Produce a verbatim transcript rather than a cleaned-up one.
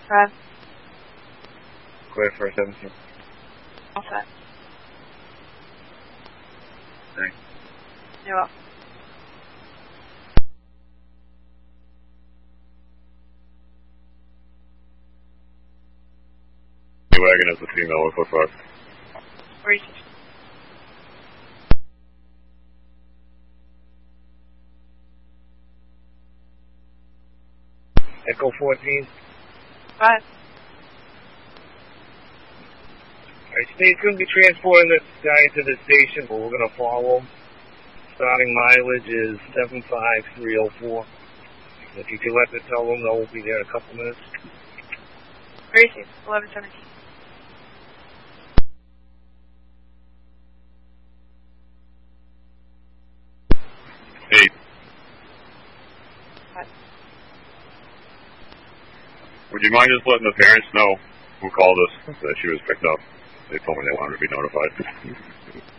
Five. Clear for seventeen. All set. Thanks. You're welcome. The wagon is the female with foot five. Reese. Echo fourteen. Five. Alright, State's going to be transporting this guy to the station, but we're going to follow. Starting mileage is seven five three oh four. If you could let the tell them know, we'll be there in a couple minutes. Gracie, eleven seventeen. Eight. Five. Would you mind just letting the parents know who called us that she was picked up? They told me they wanted to be notified.